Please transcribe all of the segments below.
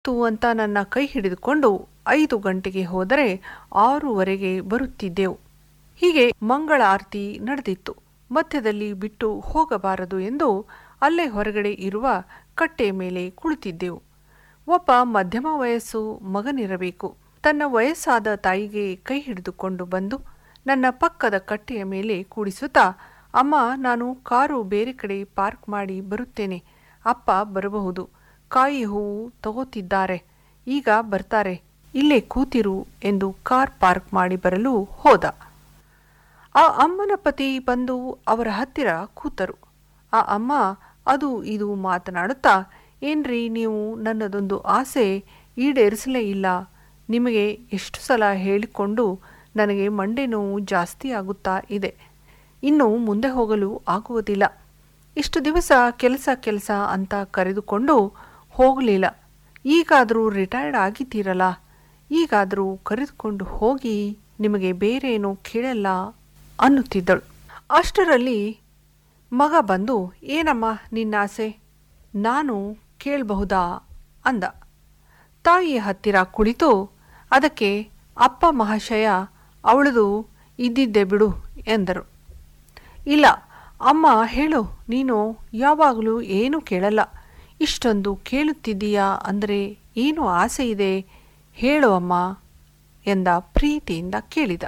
ಅಂತ ನನ್ನ ಕೈ ಹಿಡಿದುಕೊಂಡು 5 ಗಂಟೆಗೆ ಹೋದರೆ 6:15 ಬರುತ್ತಿದ್ದೆವು. ಹೀಗೆ ಮಂಗಳಾರತಿ ನಡೆದಿತ್ತು. ಮಧ್ಯದಲ್ಲಿ ಬಿಟ್ಟು ಹೋಗಬಾರದು ಎಂದು ಅಲ್ಲೇ ಹೊರಗಡೆ ಇರುವ ಕಟ್ಟೆಯ ಮೇಲೆ ಕುಳಿತಿದ್ದೆವು. ಒಬ್ಬ ಮಧ್ಯಮ ವಯಸ್ಸು ಮಗನಿರಬೇಕು. ತನ್ನ ವಯಸ್ಸಾದ ತಾಯಿಗೆ ಕೈ ಹಿಡಿದುಕೊಂಡು ಬಂದು ನನ್ನ ಪಕ್ಕದ ಕಟ್ಟೆಯ ಮೇಲೆ ಕೂಡಿಸುತ್ತಾ, ಅಮ್ಮ, ನಾನು ಕಾರು ಬೇರೆ ಕಡೆ ಪಾರ್ಕ್ ಮಾಡಿ ಬರುತ್ತೇನೆ. ಅಪ್ಪ ಬರಬಹುದು. ಕಾಯಿ ಹೂವು ತಗೋತಿದ್ದಾರೆ, ಈಗ ಬರ್ತಾರೆ, ಇಲ್ಲೇ ಕೂತಿರು ಎಂದು ಕಾರ್ ಪಾರ್ಕ್ ಮಾಡಿ ಬರಲು ಹೋದ. ಆ ಅಮ್ಮನ ಪತಿ ಬಂದು ಅವರ ಹತ್ತಿರ ಕೂತರು. ಆ ಅಮ್ಮ ಅದು ಇದು ಮಾತನಾಡುತ್ತಾ, ಏನ್ರಿ ನೀವು ನನ್ನದೊಂದು ಆಸೆ ಈಡೇರಿಸಲೇ ಇಲ್ಲ. ನಿಮಗೆ ಎಷ್ಟು ಸಲ ಹೇಳಿಕೊಂಡು ನನಗೆ ಮಂಡೆ ನೋವು ಜಾಸ್ತಿ ಆಗುತ್ತಾ ಇದೆ. ಇನ್ನು ಮುಂದೆ ಹೋಗಲು ಆಗುವುದಿಲ್ಲ. ಇಷ್ಟು ದಿವಸ ಕೆಲಸ ಅಂತ ಕರೆದುಕೊಂಡು ಹೋಗಲಿಲ್ಲ. ಈಗಾದರೂ ರಿಟೈರ್ಡ್ ಆಗಿದ್ದೀರಲ್ಲ, ಈಗಾದರೂ ಕರೆದುಕೊಂಡು ಹೋಗಿ, ನಿಮಗೆ ಬೇರೇನೋ ಕೇಳಲ್ಲ ಅನ್ನುತ್ತಿದ್ದಳು. ಅಷ್ಟರಲ್ಲಿ ಮಗ ಬಂದು, ಏನಮ್ಮ ನಿನ್ನಾಸೆ, ನಾನು ಕೇಳಬಹುದಾ ಅಂದ. ತಾಯಿಯ ಹತ್ತಿರ ಕುಳಿತು, ಅದಕ್ಕೆ ಅಪ್ಪ ಮಹಾಶಯ, ಅವಳದು ಇದ್ದಿದ್ದೆ ಬಿಡು ಎಂದರು. ಇಲ್ಲ ಅಮ್ಮ, ಹೇಳು, ನೀನು ಯಾವಾಗಲೂ ಏನೂ ಕೇಳಲ್ಲ. ಇಷ್ಟೊಂದು ಕೇಳುತ್ತಿದ್ದೀಯಾ ಅಂದರೆ ಏನು ಆಸೆ ಇದೆ, ಹೇಳು ಅಮ್ಮ ಎಂದ ಪ್ರೀತಿಯಿಂದ ಕೇಳಿದ.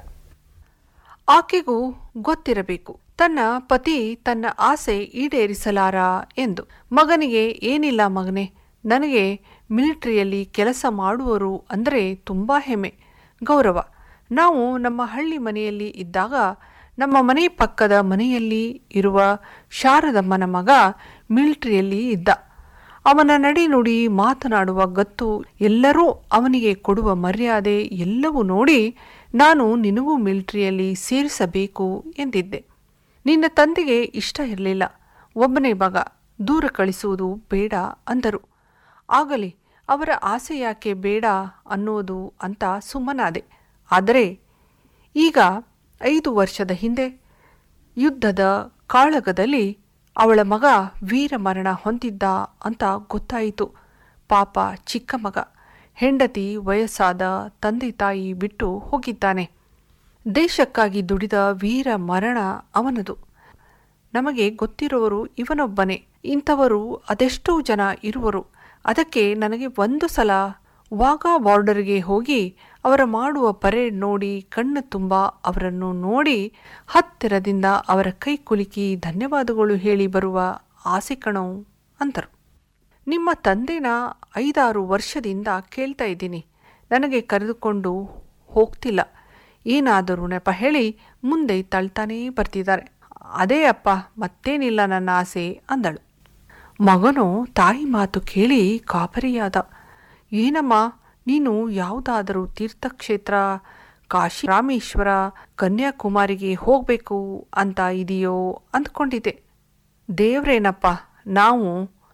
ಆಕೆಗೂ ಗೊತ್ತಿರಬೇಕು ತನ್ನ ಪತಿ ತನ್ನ ಆಸೆ ಈಡೇರಿಸಲಾರ ಎಂದು. ಮಗನಿಗೆ, ಏನಿಲ್ಲ ಮಗನೇ, ನನಗೆ ಮಿಲಿಟರಿಯಲ್ಲಿ ಕೆಲಸ ಮಾಡುವರು ಅಂದರೆ ತುಂಬ ಹೆಮ್ಮೆ, ಗೌರವ. ನಾವು ನಮ್ಮ ಹಳ್ಳಿ ಮನೆಯಲ್ಲಿ ಇದ್ದಾಗ ನಮ್ಮ ಮನೆ ಪಕ್ಕದ ಮನೆಯಲ್ಲಿ ಇರುವ ಶಾರದಮ್ಮನ ಮಗ ಮಿಲಿಟರಿಯಲ್ಲಿ ಇದ್ದ. ಅವನ ನಡೆನುಡಿ, ಮಾತನಾಡುವ ಗತ್ತು, ಎಲ್ಲರೂ ಅವನಿಗೆ ಕೊಡುವ ಮರ್ಯಾದೆ ಎಲ್ಲವೂ ನೋಡಿ ನಾನು ನಿನಗೂ ಮಿಲಿಟರಿಯಲ್ಲಿ ಸೇರಿಸಬೇಕು ಎಂದಿದ್ದೆ. ನಿನ್ನ ತಂದೆಗೆ ಇಷ್ಟ ಇರಲಿಲ್ಲ. ಒಬ್ಬನೇ ಮಗ, ದೂರ ಕಳಿಸುವುದು ಬೇಡ ಅಂದರು. ಆಗಲಿ, ಅವರ ಆಸೆ ಯಾಕೆ ಬೇಡ ಅನ್ನೋದು ಅಂತ ಸುಮ್ಮನಾದೆ. ಆದರೆ ಈಗ 5 ವರ್ಷದ ಹಿಂದೆ ಯುದ್ಧದ ಕಾಳಗದಲ್ಲಿ ಅವಳ ಮಗ ವೀರಮರಣ ಹೊಂದಿದ್ದ ಅಂತ ಗೊತ್ತಾಯಿತು. ಪಾಪ ಚಿಕ್ಕ ಮಗ, ಹೆಂಡತಿ ವಯಸ್ಸಾದ, ತಂದೆ ತಾಯಿ ಬಿಟ್ಟು ಹೋಗಿದ್ದಾನೆ. ದೇಶಕ್ಕಾಗಿ ದುಡಿದ ವೀರ ಮರಣ ಅವನದು. ನಮಗೆ ಗೊತ್ತಿರುವರು ಇವನೊಬ್ಬನೇ. ಇಂಥವರು ಅದೆಷ್ಟೋ ಜನ ಇರುವರು. ಅದಕ್ಕೆ ನನಗೆ ಒಂದು ಸಲ ವಾಘಾ ಬಾರ್ಡರ್ಗೆ ಹೋಗಿ ಅವರ ಮಾಡುವ ಪರೇಡ್ ನೋಡಿ, ಕಣ್ಣು ತುಂಬ ಅವರನ್ನು ನೋಡಿ, ಹತ್ತಿರದಿಂದ ಅವರ ಕೈ ಕುಲುಕಿ ಧನ್ಯವಾದಗಳು ಹೇಳಿ ಬರುವ ಆಸೆ ಕಣೋ ಅಂದರು. ನಿಮ್ಮ ತಂದೆನ 5-6 ವರ್ಷದಿಂದ ಕೇಳ್ತಾ ಇದ್ದೀನಿ, ನನಗೆ ಕರೆದುಕೊಂಡು ಹೋಗ್ತಿಲ್ಲ. ಏನಾದರೂ ನೆಪ ಹೇಳಿ ಮುಂದೆ ತಳ್ತಾನೇ ಬರ್ತಿದ್ದಾರೆ. ಅದೇ ಅಪ್ಪ, ಮತ್ತೇನಿಲ್ಲ ನನ್ನ ಆಸೆ ಅಂದಳು. ಮಗನು ತಾಯಿ ಮಾತು ಕೇಳಿ ಗಾಬರಿಯಾದ. ಏನಮ್ಮ, ನೀನು ಯಾವುದಾದರೂ ತೀರ್ಥಕ್ಷೇತ್ರ, ಕಾಶಿ, ರಾಮೇಶ್ವರ, ಕನ್ಯಾಕುಮಾರಿಗೆ ಹೋಗಬೇಕು ಅಂತ ಇದೆಯೋ ಅಂದ್ಕೊಂಡಿದ್ದೆ. ದೇವ್ರೇನಪ್ಪ, ನಾವು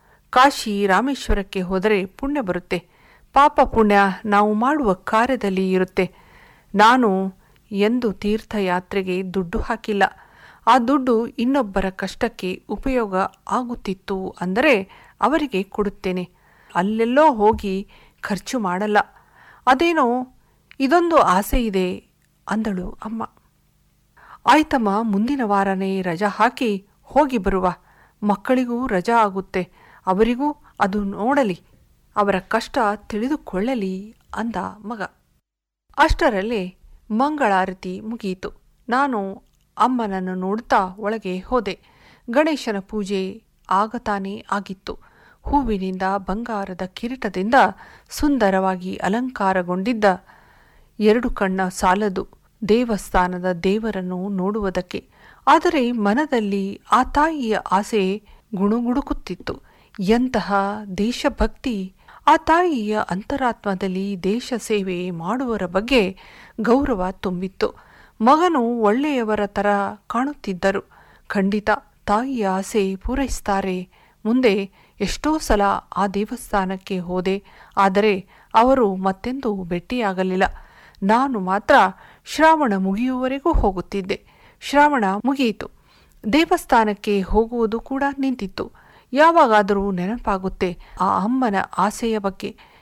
ಕಾಶಿ ರಾಮೇಶ್ವರಕ್ಕೆ ಹೋದರೆ ಪುಣ್ಯ ಬರುತ್ತೆ. ಪಾಪ ಪುಣ್ಯ ನಾವು ಮಾಡುವ ಕಾರ್ಯದಲ್ಲಿ ಇರುತ್ತೆ. ನಾನು ಎಂದು ತೀರ್ಥಯಾತ್ರೆಗೆ ದುಡ್ಡು ಹಾಕಿಲ್ಲ. ಆ ದುಡ್ಡು ಇನ್ನೊಬ್ಬರ ಕಷ್ಟಕ್ಕೆ ಉಪಯೋಗ ಆಗುತ್ತಿತ್ತು ಅಂದರೆ ಅವರಿಗೆ ಕೊಡುತ್ತೇನೆ. ಅಲ್ಲೆಲ್ಲೋ ಹೋಗಿ ಖರ್ಚು ಮಾಡಲ್ಲ. ಅದೇನೋ ಇದೊಂದು ಆಸೆ ಇದೆ ಅಂದಳು ಅಮ್ಮ. ಆಯ್ತಮ್ಮ, ಮುಂದಿನ ವಾರನೇ ರಜಾ ಹಾಕಿ ಹೋಗಿ ಬರುವ. ಮಕ್ಕಳಿಗೂ ರಜಾ ಆಗುತ್ತೆ, ಅವರಿಗೂ ಅದು ನೋಡಲಿ, ಅವರ ಕಷ್ಟ ತಿಳಿದುಕೊಳ್ಳಲಿ ಅಂದ ಮಗ. ಅಷ್ಟರಲ್ಲೇ ಮಂಗಳಾರತಿ ಮುಗಿಯಿತು. ನಾನು ಅಮ್ಮನನ್ನು ನೋಡುತ್ತಾ ಒಳಗೆ ಹೋದೆ. ಗಣೇಶನ ಪೂಜೆ ಆಗತಾನೇ ಆಗಿತ್ತು. ಹೂವಿನಿಂದ, ಬಂಗಾರದ ಕಿರೀಟದಿಂದ ಸುಂದರವಾಗಿ ಅಲಂಕಾರಗೊಂಡಿದ್ದ 2 ಕಣ್ಣ ಸಾಲದು ದೇವಸ್ಥಾನದ ದೇವರನ್ನು ನೋಡುವುದಕ್ಕೆ. ಆದರೆ ಮನದಲ್ಲಿ ಆ ತಾಯಿಯ ಆಸೆ ಗುಣುಗುಡುಕುತ್ತಿತ್ತು. ಎಂತಹ ದೇಶಭಕ್ತಿ! ಆ ತಾಯಿಯ ಅಂತರಾತ್ಮದಲ್ಲಿ ದೇಶ ಸೇವೆ ಮಾಡುವರ ಬಗ್ಗೆ ಗೌರವ ತುಂಬಿತ್ತು. ಮಗನು ಒಳ್ಳೆಯವರ ಥರ ಕಾಣುತ್ತಿದ್ದರು. ಖಂಡಿತ ತಾಯಿಯ ಆಸೆ ಪೂರೈಸ್ತಾರೆ. ಮುಂದೆ ಎಷ್ಟೋ ಸಲ ಆ ದೇವಸ್ಥಾನಕ್ಕೆ ಹೋದೆ, ಆದರೆ ಅವರು ಮತ್ತೆಂದೂ ಭೇಟಿಯಾಗಲಿಲ್ಲ. ನಾನು ಮಾತ್ರ ಶ್ರಾವಣ ಮುಗಿಯುವವರೆಗೂ ಹೋಗುತ್ತಿದ್ದೆ. ಶ್ರಾವಣ ಮುಗಿಯಿತು. ದೇವಸ್ಥಾನಕ್ಕೆ ಹೋಗುವುದು ಕೂಡ ನಿಂತಿತ್ತು. ಯಾವಾಗಾದರೂ ನೆನಪಾಗುತ್ತೆ ಆ ಅಮ್ಮನ ಆಸೆಯ ಬಗ್ಗೆ.